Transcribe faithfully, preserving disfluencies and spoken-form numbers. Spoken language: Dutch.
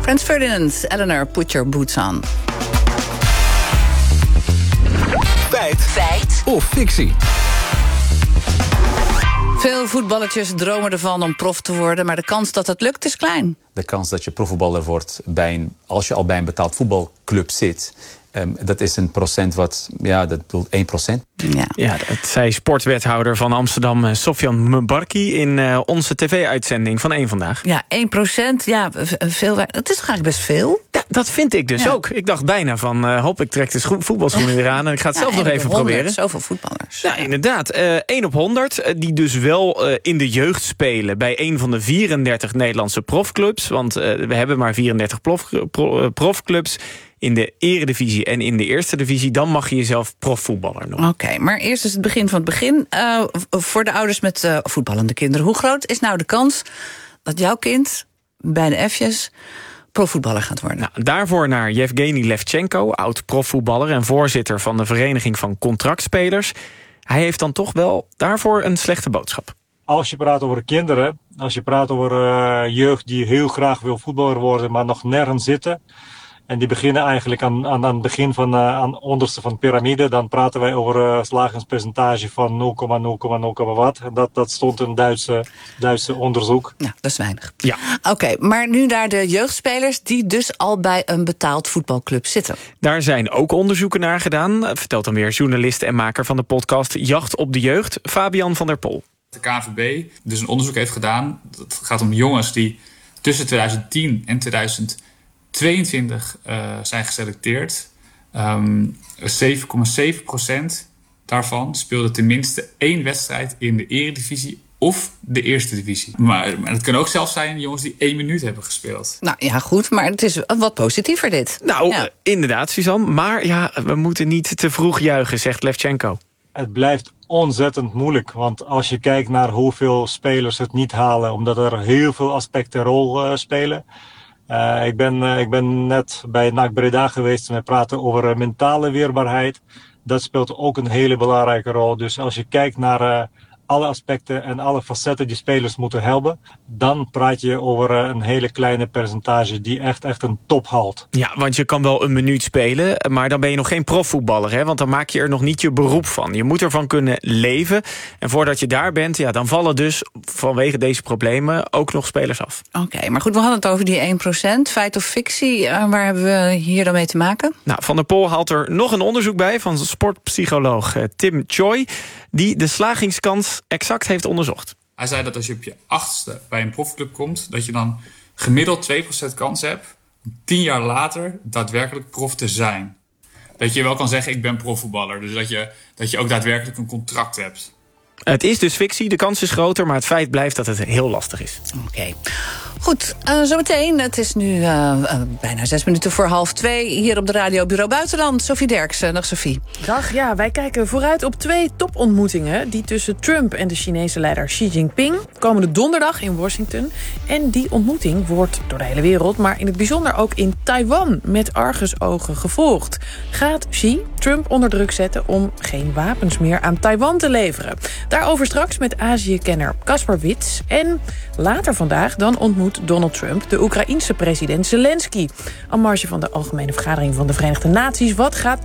Frans Ferdinand, Eleanor, put your boots on. Feit. Feit. Of fictie. Veel voetballertjes dromen ervan om prof te worden, maar de kans dat het lukt is klein. De kans dat je profvoetballer wordt bij een, als je al bij een betaald voetbalclub zit, Um, dat is een procent wat, ja, dat bedoelt één procent. Ja. Ja, dat zei sportwethouder van Amsterdam, Sofjan Mbarki, in uh, onze tv-uitzending van één Vandaag. Ja, één procent, ja, veel. Dat is toch eigenlijk best veel? Ja, dat vind ik dus ja. ook. Ik dacht bijna van, uh, hop, ik trek de scho- voetbalschoenen weer aan en ik ga het ja, zelf nog even honderd, proberen. Zoveel voetballers. Ja, inderdaad. Uh, één op honderd, uh, die dus wel uh, in de jeugd spelen bij een van de vierendertig Nederlandse profclubs. Want uh, we hebben maar vierendertig prof, pro, uh, profclubs. In de eredivisie en in de eerste divisie, dan mag je jezelf profvoetballer noemen. Oké, okay, maar eerst is het begin van het begin. Uh, voor de ouders met uh, voetballende kinderen. Hoe groot is nou de kans dat jouw kind bij de F'jes profvoetballer gaat worden? Nou, daarvoor naar Yevgeny Levchenko, oud-profvoetballer en voorzitter van de Vereniging van Contractspelers. Hij heeft dan toch wel daarvoor een slechte boodschap. Als je praat over kinderen, als je praat over uh, jeugd die heel graag wil voetballer worden, maar nog nergens zitten. En die beginnen eigenlijk aan, aan, aan het begin van uh, aan het onderste van de piramide. Dan praten wij over een uh, slagingspercentage van nul komma nul komma nul wat. En dat, dat stond in een Duitse, Duitse onderzoek. Nou, dat is weinig. Ja. Oké, okay, maar nu naar de jeugdspelers die dus al bij een betaald voetbalclub zitten. Daar zijn ook onderzoeken naar gedaan. Vertelt dan weer journalist en maker van de podcast Jacht op de Jeugd, Fabian van der Pol. De K N V B dus een onderzoek heeft gedaan. Het gaat om jongens die tussen twintig tien en twintig tweeëntwintig uh, zijn geselecteerd. Um, zeven komma zeven procent daarvan speelde tenminste één wedstrijd in de eredivisie of de eerste divisie. Maar, maar het kan ook zelfs zijn jongens die één minuut hebben gespeeld. Nou ja, goed, maar het is wat positiever dit. Nou, ja. uh, inderdaad, Suzanne. Maar ja, we moeten niet te vroeg juichen, zegt Levchenko. Het blijft ontzettend moeilijk, want als je kijkt naar hoeveel spelers het niet halen, omdat er heel veel aspecten een rol uh, spelen. Uh, ik, ben, uh, ik ben net bij N A C Breda geweest en we praten over uh, mentale weerbaarheid. Dat speelt ook een hele belangrijke rol. Dus als je kijkt naar uh, alle aspecten en alle facetten die spelers moeten hebben, dan praat je over uh, een hele kleine percentage die echt, echt een top haalt. Ja, want je kan wel een minuut spelen, maar dan ben je nog geen profvoetballer, hè? Want dan maak je er nog niet je beroep van. Je moet ervan kunnen leven. En voordat je daar bent, ja, dan vallen dus vanwege deze problemen ook nog spelers af. Oké, okay, maar goed, we hadden het over die één procent. Feit of fictie, uh, waar hebben we hier dan mee te maken? Nou, Van der Pol haalt er nog een onderzoek bij van sportpsycholoog uh, Tim Choi, die de slagingskans exact heeft onderzocht. Hij zei dat als je op je achtste bij een profclub komt, dat je dan gemiddeld twee procent kans hebt om tien jaar later daadwerkelijk prof te zijn. Dat je wel kan zeggen, ik ben profvoetballer. Dus dat je, dat je ook daadwerkelijk een contract hebt. Het is dus fictie, de kans is groter, maar het feit blijft dat het heel lastig is. Oké. Okay. Goed, uh, zometeen. Het is nu uh, uh, bijna zes minuten voor half twee. Hier op de radio Bureau Buitenland. Sophie Derksen. Dag Sophie. Dag, ja. Wij kijken vooruit op twee topontmoetingen. Die tussen Trump en de Chinese leider Xi Jinping. Komende donderdag in Washington. En die ontmoeting wordt door de hele wereld, maar in het bijzonder ook in Taiwan, met argusogen gevolgd. Gaat Xi Trump onder druk zetten om geen wapens meer aan Taiwan te leveren? Daarover straks met Azië-kenner Caspar Wits. En later vandaag dan ontmoet Donald Trump de Oekraïense president Zelensky. Aan marge van de Algemene Vergadering van de Verenigde Naties. Wat gaat